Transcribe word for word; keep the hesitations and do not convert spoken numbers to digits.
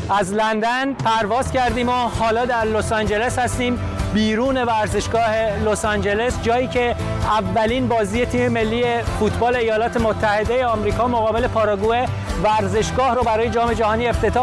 از لندن پرواز کردیم و حالا در لس آنجلس هستیم، بیرون ورزشگاه لس آنجلس، جایی که اولین بازی تیم ملی فوتبال ایالات متحده آمریکا مقابل پاراگوئه ورزشگاه رو برای جام جهانی افتتاح